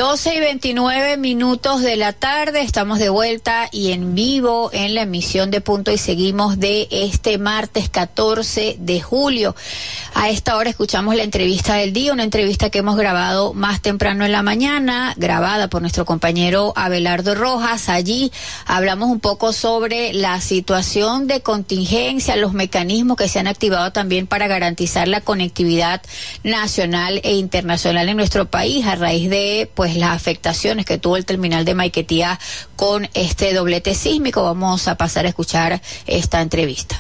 12:29 de la tarde, estamos de vuelta y en vivo en la emisión de Punto y Seguimos de este martes 14 de julio. A esta hora escuchamos la entrevista del día, una entrevista que hemos grabado más temprano en la mañana, grabada por nuestro compañero Abelardo Rojas. Allí hablamos un poco sobre la situación de contingencia, los mecanismos que se han activado también para garantizar la conectividad nacional e internacional en nuestro país a raíz de las afectaciones que tuvo el terminal de Maiquetía con este doblete sísmico. Vamos a pasar a escuchar esta entrevista.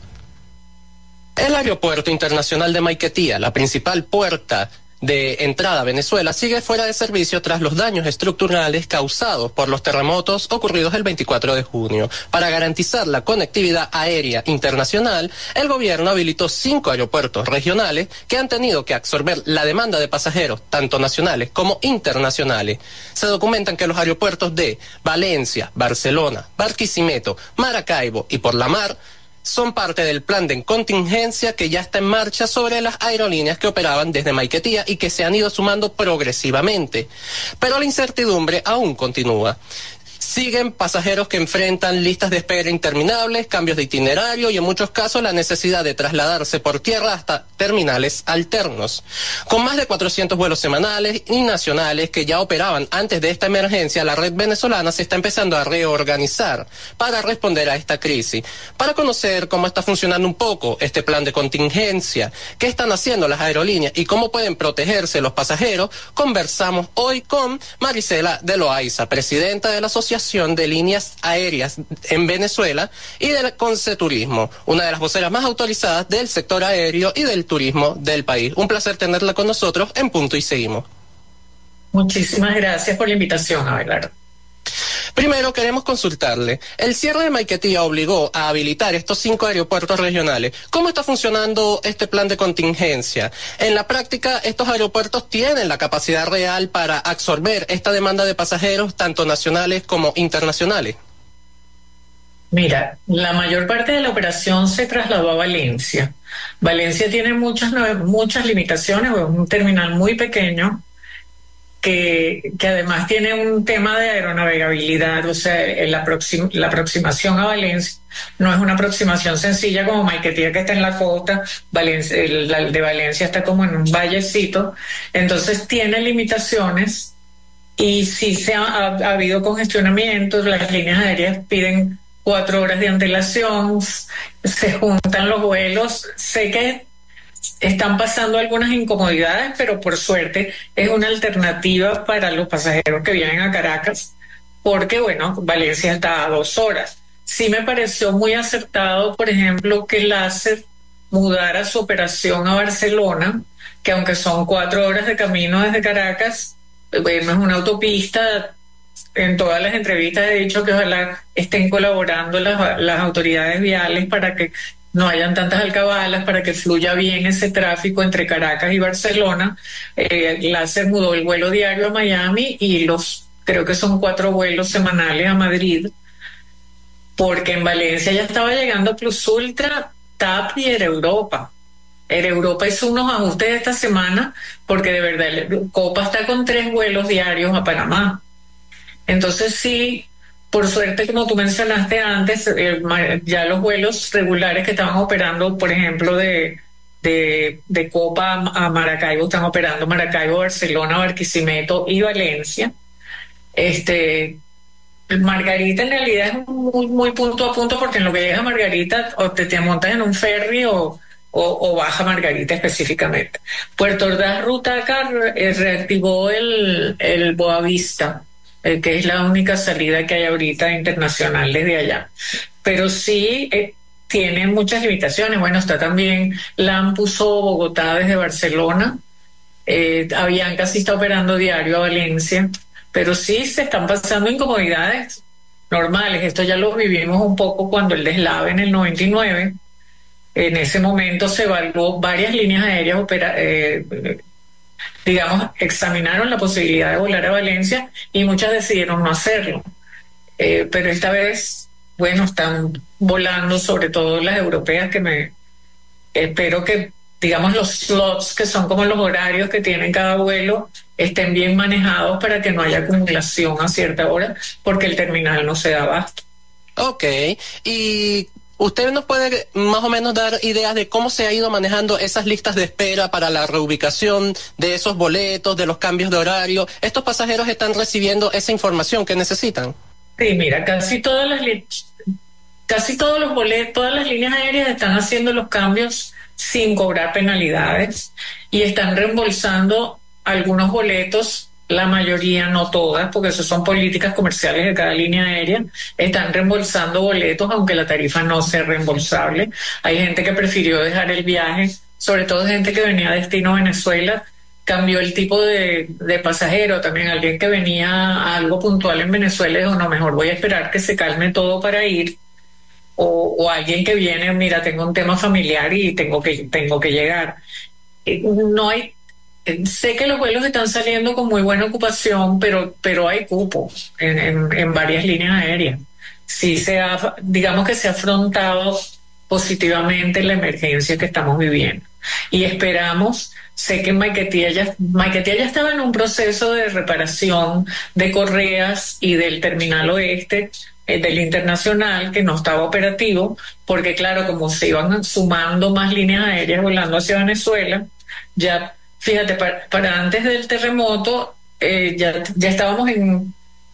El Aeropuerto Internacional de Maiquetía, la principal puerta de entrada a Venezuela, sigue fuera de servicio tras los daños estructurales causados por los terremotos ocurridos el 24 de junio. Para garantizar la conectividad aérea internacional, el gobierno habilitó 5 aeropuertos regionales que han tenido que absorber la demanda de pasajeros, tanto nacionales como internacionales. Se documentan que los aeropuertos de Valencia, Barcelona, Barquisimeto, Maracaibo y Por la Mar son parte del plan de contingencia que ya está en marcha sobre las aerolíneas que operaban desde Maiquetía y que se han ido sumando progresivamente. Pero la incertidumbre aún continúa. Siguen pasajeros que enfrentan listas de espera interminables, cambios de itinerario y en muchos casos la necesidad de trasladarse por tierra hasta terminales alternos. Con más de 400 vuelos semanales y nacionales que ya operaban antes de esta emergencia, la red venezolana se está empezando a reorganizar para responder a esta crisis. Para conocer cómo está funcionando un poco este plan de contingencia, qué están haciendo las aerolíneas y cómo pueden protegerse los pasajeros, conversamos hoy con Marisela de Loaiza, presidenta de la Asociación de Líneas Aéreas en Venezuela y del Conceturismo, una de las voceras más autorizadas del sector aéreo y del turismo del país. Un placer tenerla con nosotros en Punto y Seguimos. Muchísimas gracias por la invitación, Abelardo. Primero queremos consultarle, el cierre de Maiquetía obligó a habilitar estos 5 aeropuertos regionales. ¿Cómo está funcionando este plan de contingencia? En la práctica, ¿estos aeropuertos tienen la capacidad real para absorber esta demanda de pasajeros, tanto nacionales como internacionales? Mira, la mayor parte de la operación se trasladó a Valencia. Valencia tiene muchas limitaciones, es un terminal muy pequeño, que además tiene un tema de aeronavegabilidad, o sea, la aproximación a Valencia no es una aproximación sencilla como Maiquetía, que está en la costa. El de Valencia está como en un vallecito, entonces tiene limitaciones y sí ha habido congestionamientos. Las líneas aéreas piden 4 horas de antelación, se juntan los vuelos. Sé que están pasando algunas incomodidades, pero por suerte es una alternativa para los pasajeros que vienen a Caracas, porque Valencia está a 2 horas. Sí me pareció muy acertado, por ejemplo, que LASER mudara su operación a Barcelona, que aunque son 4 horas de camino desde Caracas, no es una autopista. En todas las entrevistas he dicho que ojalá estén colaborando las autoridades viales para que no hayan tantas alcabalas, para que fluya bien ese tráfico entre Caracas y Barcelona. LASER mudó el vuelo diario a Miami y creo que son 4 vuelos semanales a Madrid, porque en Valencia ya estaba llegando Plus Ultra, TAP y Air Europa. Air Europa hizo unos ajustes esta semana porque de verdad Copa está con 3 vuelos diarios a Panamá. Entonces sí, por suerte, como tú mencionaste antes, ya los vuelos regulares que estaban operando, por ejemplo, de Copa a Maracaibo, están operando Maracaibo, Barcelona, Barquisimeto y Valencia. Margarita en realidad es muy, muy punto a punto, porque en lo que llega a Margarita o te montas en un ferry o baja Margarita específicamente. Puerto Ordaz Rutaca reactivó el Boavista, que es la única salida que hay ahorita internacional desde allá. Pero sí tienen muchas limitaciones. Está también LAM puso Bogotá desde Barcelona. Avianca sí está operando diario a Valencia. Pero sí se están pasando incomodidades normales. Esto ya lo vivimos un poco cuando el deslave en el 99. En ese momento se evaluó varias líneas aéreas examinaron la posibilidad de volar a Valencia y muchas decidieron no hacerlo. Pero esta vez, están volando, sobre todo las europeas, que espero que, los slots, que son como los horarios que tienen cada vuelo, estén bien manejados para que no haya acumulación a cierta hora, porque el terminal no se da abasto. Ok, y ¿usted nos puede más o menos dar ideas de cómo se ha ido manejando esas listas de espera para la reubicación de esos boletos, de los cambios de horario? ¿Estos pasajeros están recibiendo esa información que necesitan? Sí, mira, casi todos los boletos, todas las líneas aéreas están haciendo los cambios sin cobrar penalidades y están reembolsando algunos boletos, la mayoría, no todas, porque eso son políticas comerciales de cada línea aérea, están reembolsando boletos aunque la tarifa no sea reembolsable. Hay gente que prefirió dejar el viaje, sobre todo gente que venía a destino Venezuela, cambió el tipo de pasajero, también alguien que venía a algo puntual en Venezuela dijo, no, mejor voy a esperar que se calme todo para ir, o alguien que viene, mira, tengo un tema familiar y tengo que llegar. No hay, sé que los vuelos están saliendo con muy buena ocupación, pero hay cupo en varias líneas aéreas. Sí digamos que se ha afrontado positivamente la emergencia que estamos viviendo. Y esperamos, sé que Maiquetía ya estaba en un proceso de reparación de correas y del terminal oeste, del internacional, que no estaba operativo, porque claro, como se iban sumando más líneas aéreas volando hacia Venezuela, ya, fíjate, para antes del terremoto, ya estábamos en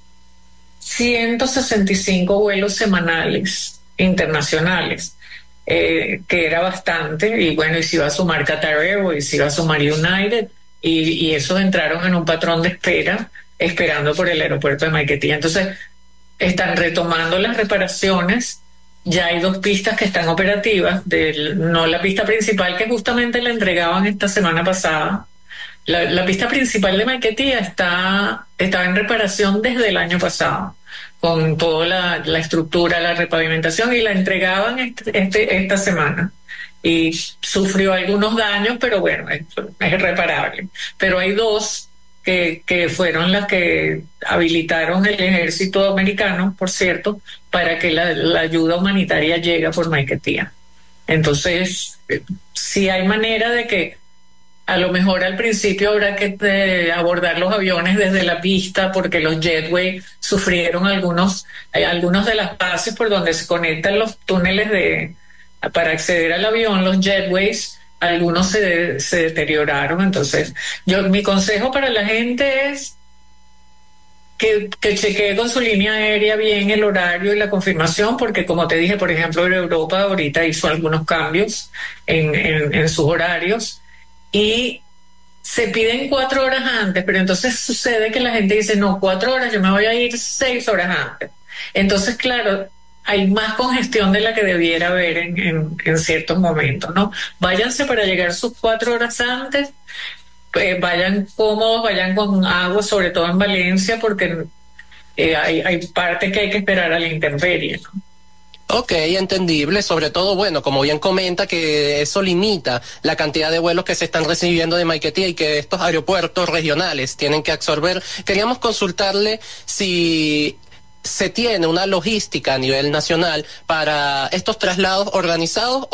165 vuelos semanales internacionales, que era bastante, y bueno, y se iba a sumar Qatar Airways, se iba a sumar United, y esos entraron en un patrón de espera, esperando por el aeropuerto de Maiquetía. Entonces, están retomando las reparaciones, ya hay 2 pistas que están operativas, no la pista principal que justamente la entregaban esta semana pasada. La pista principal de Maiquetía estaba en reparación desde el año pasado, con toda la estructura, la repavimentación, y la entregaban esta semana. Y sufrió algunos daños, pero bueno, es reparable. Pero hay 2 que fueron las que habilitaron el ejército americano, por cierto, para que la ayuda humanitaria llegue por Maiquetía. Entonces, sí hay manera de que a lo mejor al principio habrá que abordar los aviones desde la pista, porque los jetway sufrieron algunos de las bases por donde se conectan los túneles para acceder al avión, los jetways, algunos se deterioraron. Entonces, mi consejo para la gente es que chequee con su línea aérea bien el horario y la confirmación, porque como te dije, por ejemplo, Europa ahorita hizo algunos cambios en sus horarios, y se piden 4 horas antes, pero entonces sucede que la gente dice, no, 4 horas, yo me voy a ir 6 horas antes. Entonces, claro, hay más congestión de la que debiera haber en ciertos momentos, ¿no? Váyanse para llegar sus 4 horas antes, vayan cómodos, vayan con agua, sobre todo en Valencia, porque hay parte que hay que esperar a la intemperie, ¿no? Ok, entendible, sobre todo, bueno, como bien comenta, que eso limita la cantidad de vuelos que se están recibiendo de Maiquetía y que estos aeropuertos regionales tienen que absorber. Queríamos consultarle si se tiene una logística a nivel nacional para estos traslados organizados